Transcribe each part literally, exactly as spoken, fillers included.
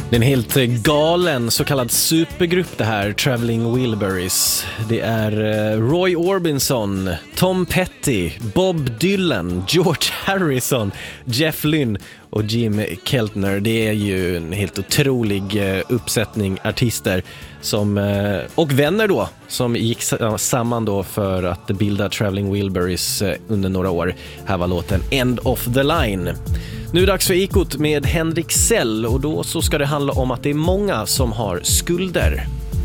Det är en helt galen så kallad supergrupp det här, Traveling Wilburys. Det är Roy Orbison, Tom Petty, Bob Dylan, George Harrison, Jeff Lynne och Jim Keltner. Det är ju en helt otrolig uppsättning artister som, och vänner då som gick samman då för att bilda Traveling Wilburys under några år. Här var låten End of the Line. Nu är det dags för Ekot med Henrik Sell och då så ska det handla om att det är många som har skulder.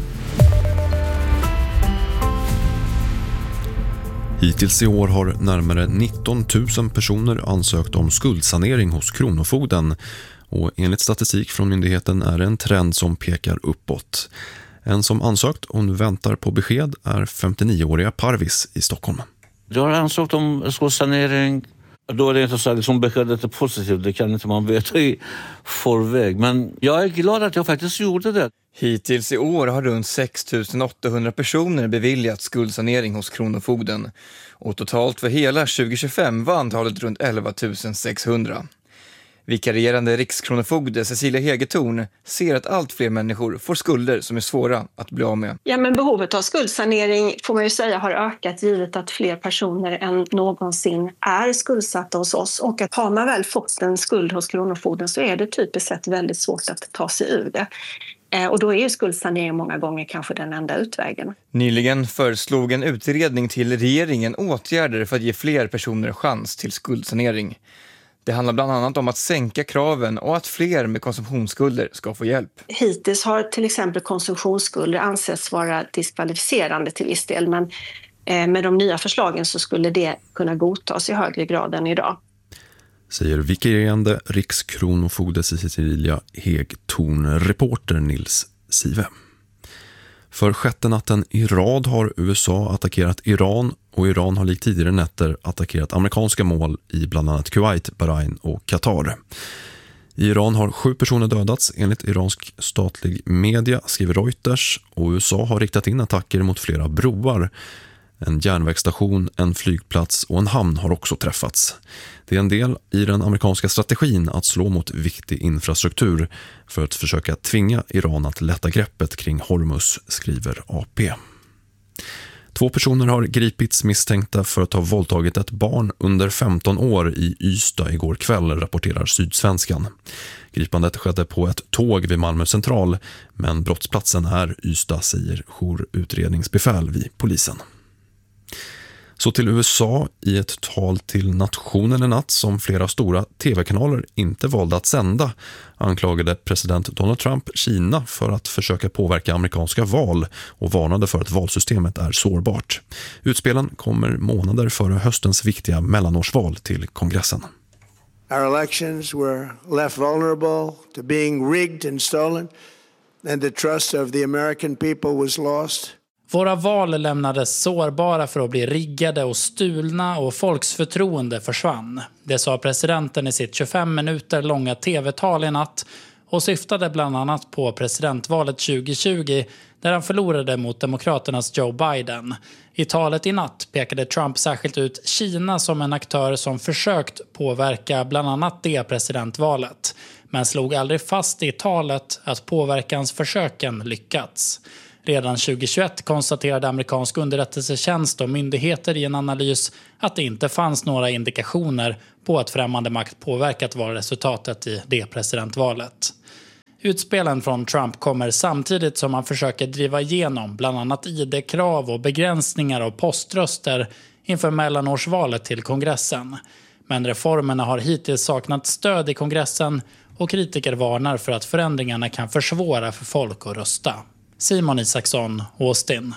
Hittills i år har närmare nitton tusen personer ansökt om skuldsanering hos Kronofogden och enligt statistik från myndigheten är det en trend som pekar uppåt. En som ansökt och nu väntar på besked är femtionio-åriga Parvis i Stockholm. Jag har ansökt om skuldsanering. Då är det inte så att liksom beskedet är positivt, det kan inte man veta i förväg. Men jag är glad att jag faktiskt gjorde det. Hittills i år har runt sex tusen åttahundra personer beviljat skuldsanering hos Kronofogden. Och totalt för hela tjugo tjugofem var antalet runt elva tusen sexhundra. Vikarierande rikskronofogde Cecilia Hegetorn ser att allt fler människor får skulder som är svåra att bli av med. Ja, men behovet av skuldsanering får man ju säga har ökat givet att fler personer än någonsin är skuldsatta hos oss. Och att har man väl fått en skuld hos Kronofogden så är det typiskt sett väldigt svårt att ta sig ur det. Och då är ju skuldsanering många gånger kanske den enda utvägen. Nyligen föreslog en utredning till regeringen åtgärder för att ge fler personer chans till skuldsanering. Det handlar bland annat om att sänka kraven och att fler med konsumtionsskulder ska få hjälp. Hittills har till exempel konsumtionsskulder ansetts vara diskvalificerande till viss del, men med de nya förslagen så skulle det kunna godtas i högre grad än idag. Säger vikarierande rikskronofogde Cecilia Hegetorn, reporter Nils Sive. För sjätte natten i rad har U S A attackerat Iran och Iran har likt tidigare nätter attackerat amerikanska mål i bland annat Kuwait, Bahrain och Qatar. I Iran har sju personer dödats enligt iransk statlig media, skriver Reuters, och U S A har riktat in attacker mot flera broar. En järnvägsstation, en flygplats och en hamn har också träffats. Det är en del i den amerikanska strategin att slå mot viktig infrastruktur för att försöka tvinga Iran att lätta greppet kring Hormuz, skriver A P. Två personer har gripits misstänkta för att ha våldtagit ett barn under femton år i Ystad igår kväll, rapporterar Sydsvenskan. Gripandet skedde på ett tåg vid Malmö central, men brottsplatsen är Ystad, säger jourutredningsbefäl vid polisen. Så till U S A. I ett tal till nationen i natt som flera stora tv-kanaler inte valde att sända anklagade president Donald Trump Kina för att försöka påverka amerikanska val och varnade för att valsystemet är sårbart. Utspelen kommer månader före höstens viktiga mellanårsval till kongressen. Our elections were left vulnerable to being rigged and stolen, and the trust of the American people was lost. Våra val lämnades sårbara för att bli riggade och stulna och folks förtroende försvann. Det sa presidenten i sitt tjugofem minuter långa tv-tal i natt och syftade bland annat på presidentvalet tjugo tjugo där han förlorade mot demokraternas Joe Biden. I talet i natt pekade Trump särskilt ut Kina som en aktör som försökt påverka bland annat det presidentvalet, men slog aldrig fast i talet att påverkansförsöken lyckats. Redan tjugo tjugoett konstaterade amerikansk underrättelsetjänst och myndigheter i en analys att det inte fanns några indikationer på att främmande makt påverkat valresultatet i det presidentvalet. Utspelen från Trump kommer samtidigt som han försöker driva igenom bland annat I D-krav och begränsningar av poströster inför mellanårsvalet till kongressen. Men reformerna har hittills saknat stöd i kongressen och kritiker varnar för att förändringarna kan försvåra för folk att rösta. Simon Isaksson, Austin.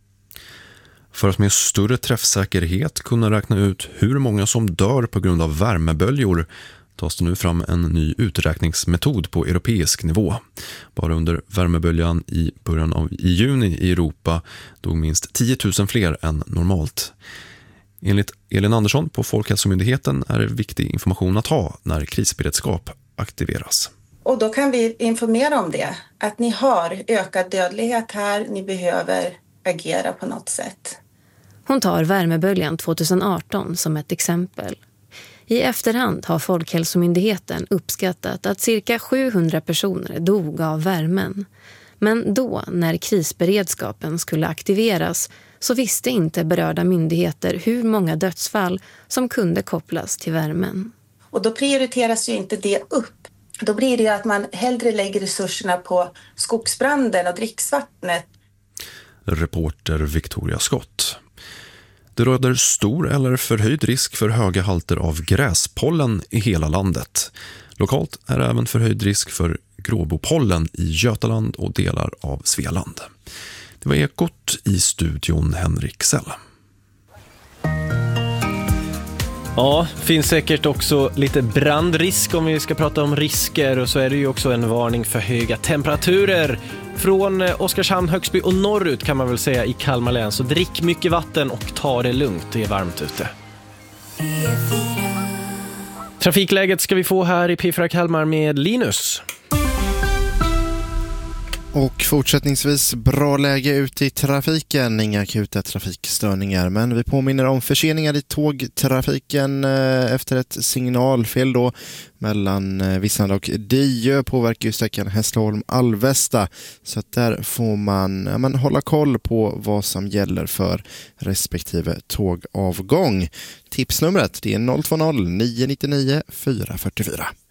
För att med större träffsäkerhet kunna räkna ut hur många som dör på grund av värmeböljor tas det nu fram en ny uträkningsmetod på europeisk nivå. Bara under värmeböljan i början av i juni i Europa dog minst tio tusen fler än normalt. Enligt Elin Andersson på Folkhälsomyndigheten är det viktig information att ha när krisberedskap aktiveras. Och då kan vi informera om det, att ni har ökad dödlighet här, ni behöver agera på något sätt. Hon tar värmeböljan tjugo arton som ett exempel. I efterhand har Folkhälsomyndigheten uppskattat att cirka sjuhundra personer dog av värmen. Men då, när krisberedskapen skulle aktiveras, så visste inte berörda myndigheter hur många dödsfall som kunde kopplas till värmen. Och då prioriteras ju inte det upp. Då blir det ju att man hellre lägger resurserna på skogsbranden och dricksvattnet. Reporter Victoria Scott. Det råder stor eller förhöjd risk för höga halter av gräspollen i hela landet. Lokalt är det även förhöjd risk för gråbopollen i Götaland och delar av Svealand. Det var Ekot, i studion Henrik Sell. Ja, finns säkert också lite brandrisk om vi ska prata om risker, och så är det ju också en varning för höga temperaturer från Oskarshamn, Högsby och norrut kan man väl säga i Kalmar län. Så drick mycket vatten och ta det lugnt, det är varmt ute. Trafikläget ska vi få här i P fyra Kalmar med Linus. Och fortsättningsvis bra läge ute i trafiken, inga akuta trafikstörningar, men vi påminner om förseningar i tågtrafiken efter ett signalfel då mellan Vislanda och Diö påverkar ju sträckan Hässleholm-Alvesta, så att där får man, ja, man hålla koll på vad som gäller för respektive tågavgång. Tipsnumret det är noll två noll nio nio nio fyra fyra fyra.